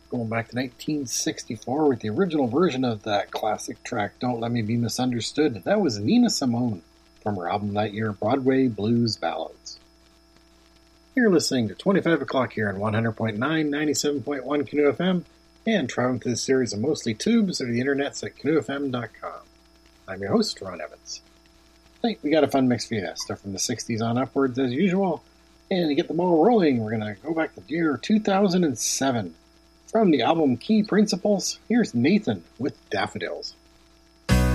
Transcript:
Going back to 1964 with the original version of that classic track, Don't Let Me Be Misunderstood. That was Nina Simone from her album that year, Broadway Blues Ballads. You're listening to 25 o'clock here on 100.9, 97.1 Canoe FM, and traveling through the series of mostly tubes or the internets at canoefm.com. I'm your host, Ron Evans. Tonight we got a fun mix for you, stuff from the 60s on upwards as usual, and to get the ball rolling, we're going to go back to the year 2007. From the album Key Principles, here's Nathan with Daffodils.